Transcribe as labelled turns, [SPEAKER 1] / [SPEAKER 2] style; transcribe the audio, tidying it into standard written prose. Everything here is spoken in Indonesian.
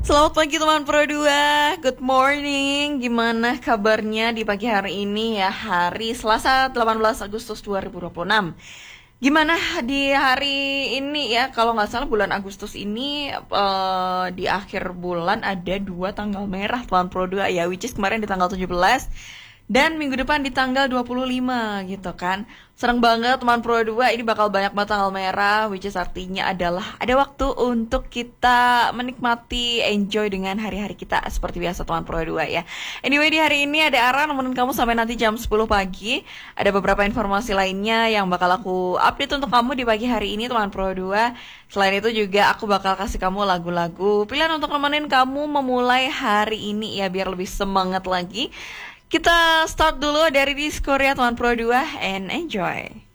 [SPEAKER 1] Selamat pagi teman Pro 2, good morning. Gimana kabarnya di pagi hari ini ya, hari Selasa 18 Agustus 2026. Gimana di hari ini ya, kalau nggak salah bulan Agustus ini di akhir bulan ada 2 tanggal merah teman Pro 2 ya, which is kemarin di tanggal 17 dan minggu depan di tanggal 25 gitu kan. Seneng banget teman Pro 2, ini bakal banyak banget tanggal merah, which is artinya adalah ada waktu untuk kita menikmati, enjoy dengan hari-hari kita seperti biasa teman Pro 2 ya. Anyway, di hari ini ada Ara nemenin kamu sampai nanti jam 10 pagi. Ada beberapa informasi lainnya yang bakal aku update untuk kamu di pagi hari ini teman Pro 2. Selain itu juga aku bakal kasih kamu lagu-lagu pilihan untuk nemenin kamu memulai hari ini ya, biar lebih semangat lagi. Kita start dulu dari Discord ya teman Pro 2 and enjoy.